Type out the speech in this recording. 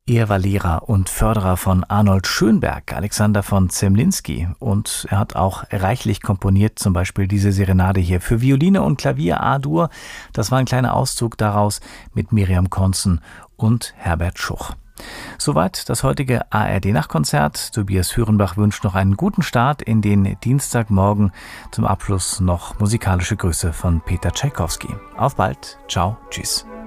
Er war Lehrer und Förderer von Arnold Schönberg, Alexander von Zemlinsky, und er hat auch reichlich komponiert, zum Beispiel diese Serenade hier für Violine und Klavier A-Dur. Das war ein kleiner Auszug daraus mit Miriam Konzen und Herbert Schuch. Soweit das heutige ARD-Nachtkonzert. Tobias Führenbach wünscht noch einen guten Start in den Dienstagmorgen. Zum Abschluss noch musikalische Grüße von Peter Tschaikowski. Auf bald. Ciao. Tschüss.